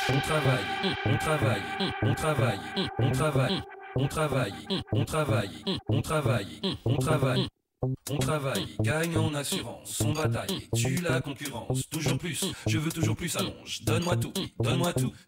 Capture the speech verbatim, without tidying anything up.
On travaille, on travaille, on travaille, on travaille, on travaille, on travaille, on travaille, on travaille. On travaille, gagne en assurance, on bataille, tue la concurrence, toujours plus, je veux toujours plus, allonge, donne-moi tout, donne-moi tout,